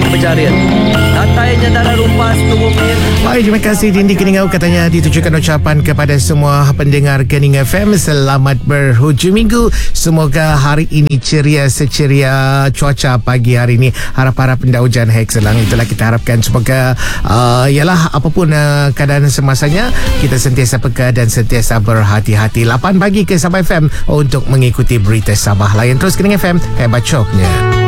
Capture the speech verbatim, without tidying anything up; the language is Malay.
pencarian. Datainya dalam rumpas tubuh mir. Baik, terima kasih Dindi Keningau. Katanya ditujukan ucapan kepada semua pendengar Kening F M. Selamat berhujung minggu. Semoga hari ini ceria seceria cuaca pagi hari ini. Harap-harap tidak hujan hekselang. Itulah kita harapkan. Semoga uh, ialah apapun uh, keadaan semasanya, kita sentiasa peka dan sentiasa berhati-hati. lapan pagi ke Sabah F M untuk mengikuti berita Sabah. Layan terus Kening F M, hebat coknya.